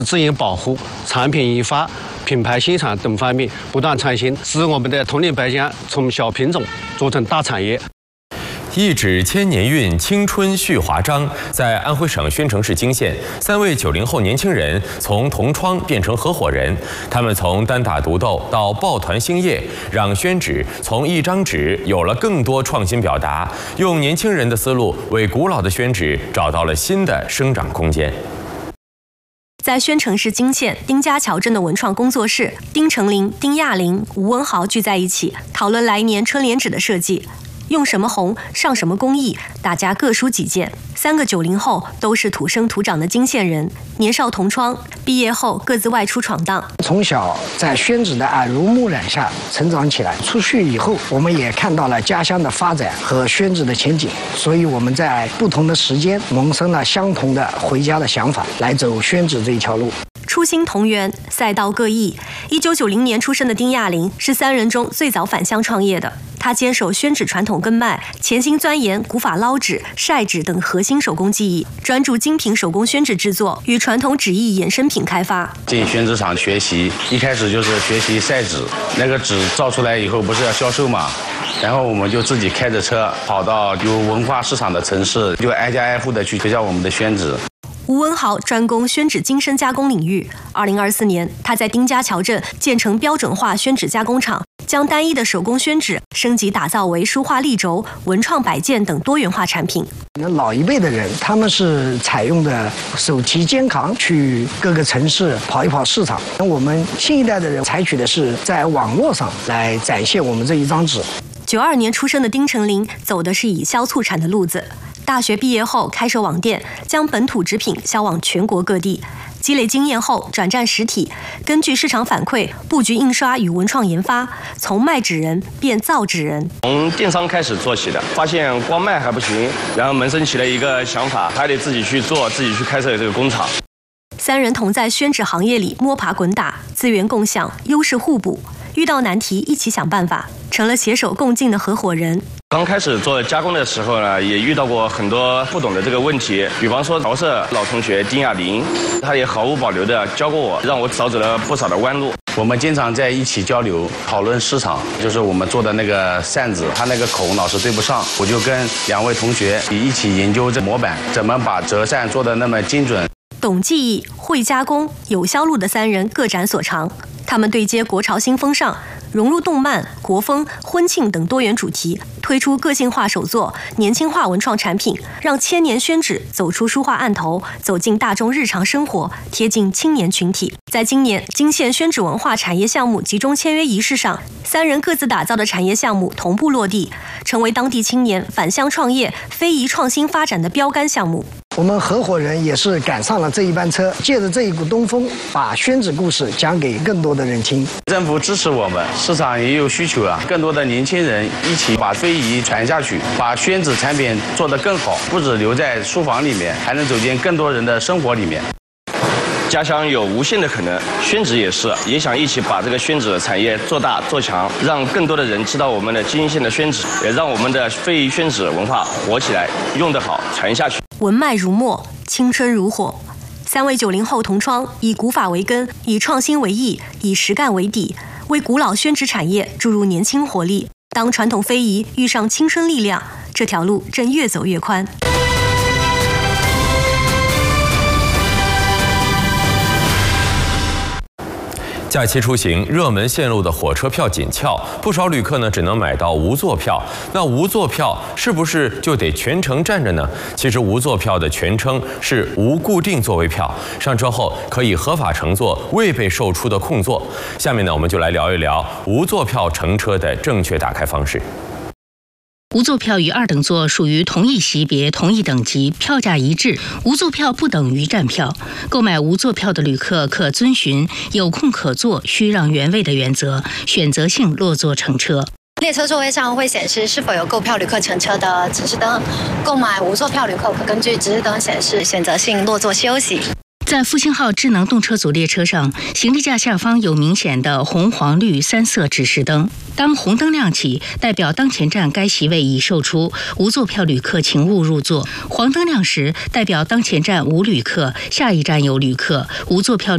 自营保护、产品研发、品牌欣赏等方面不断创新，使我们的铜陵白姜从小品种做成大产业。 一纸千年韵，青春续华章。在安徽省宣城市泾县，3位90后年轻人从同窗变成合伙人。他们从单打独斗到抱团兴业，让宣纸从一张纸有了更多创新表达，用年轻人的思路为古老的宣纸找到了新的生长空间。 在宣城市泾县丁家桥镇的文创工作室，丁成林、丁亚林、吴文豪聚在一起，讨论来年春联纸的设计。用什么红，上什么工艺，大家各抒己见。3个90后都是土生土长的泾县人，年少同窗，毕业后各自外出闯荡。 从小在宣纸的耳濡目染下成长起来，出去以后，我们也看到了家乡的发展和宣纸的前景，所以我们在不同的时间萌生了相同的回家的想法，来走宣纸这一条路。 初心同源，赛道各异。1990年出生的丁亚林是3人中最早返乡创业的。他坚守宣纸传统根脉，潜心钻研古法捞纸、晒纸等核心手工技艺，专注精品手工宣纸制作与传统纸艺衍生品开发。 进宣纸厂学习，一开始就是学习晒纸，那个纸造出来以后不是要销售嘛，然后我们就自己开着车跑到有文化市场的城市，就挨家挨户的去推销我们的宣纸。 吴文豪专攻宣纸精深加工领域。2024年，他在丁家桥镇建成标准化宣纸加工厂，将单一的手工宣纸升级打造为书画立轴、文创摆件等多元化产品。 老一辈的人，他们是采用的手提肩扛去各个城市跑一跑市场，我们新一代的人采取的是在网络上来展现我们这一张纸。 92年出生的丁成林走的是以销促产的路子。大学毕业后开设网店，将本土纸品销往全国各地。积累经验后转战实体，根据市场反馈布局印刷与文创研发，从卖纸人变造纸人。 从电商开始做起的，发现光卖还不行，然后萌生起了一个想法，还得自己去做，自己去开设这个工厂。 3人同在宣纸行业里摸爬滚打，资源共享，优势互补，遇到难题一起想办法，成了携手共进的合伙人。 刚开始做加工的时候呢，也遇到过很多不懂的这个问题，比方说调色老同学丁亚林，他也毫无保留的教过我，让我少走了不少的弯路。 我们经常在一起交流讨论市场，就是我们做的那个扇子，它那个孔老是对不上，我就跟2位同学一起研究这模板，怎么把折扇做得那么精准。 懂技艺、会加工、有销路的3人各展所长，他们对接国潮新风尚，融入动漫、国风、婚庆等多元主题，推出个性化手作、年轻化文创产品，让千年宣纸走出书画案头，走进大众日常生活，贴近青年群体。在今年泾县宣纸文化产业项目集中签约仪式上，3人各自打造的产业项目同步落地，成为当地青年返乡创业、非遗创新发展的标杆项目。 我们合伙人也是赶上了这一班车，借着这一股东风，把宣纸故事讲给更多的人听。 政府支持我们，市场也有需求啊，更多的年轻人一起把非遗传下去，把宣纸产品做得更好，不止留在书房里面，还能走进更多人的生活里面。 家乡有无限的可能，宣纸也是，也想一起把这个宣纸产业做大做强，让更多的人知道我们的泾县的宣纸，也让我们的非遗宣纸文化活起来，用得好，传下去。 文脉如墨，青春如火。3位90后同窗，以古法为根，以创新为翼，以实干为底，为古老宣纸产业注入年轻活力。当传统非遗遇上青春力量，这条路正越走越宽。 假期出行，热门线路的火车票紧俏，不少旅客呢只能买到无座票。那无座票是不是就得全程站着呢？其实无座票的全称是无固定座位票，上车后可以合法乘坐未被售出的空座。下面呢，我们就来聊一聊无座票乘车的正确打开方式。 无座票与2等座属于同一级别、同一等级，票价一致。无座票不等于站票。购买无座票的旅客可遵循有空可坐、需让原位的原则，选择性落座乘车。 列车座位上会显示是否有购票旅客乘车的指示灯，购买无座票旅客可根据指示灯显示选择性落座休息。 在复兴号智能动车组列车上，行李架下方有明显的红、黄、绿3色指示灯。当红灯亮起，代表当前站该席位已售出，无座票旅客请勿入座；黄灯亮时，代表当前站无旅客，下一站有旅客，无座票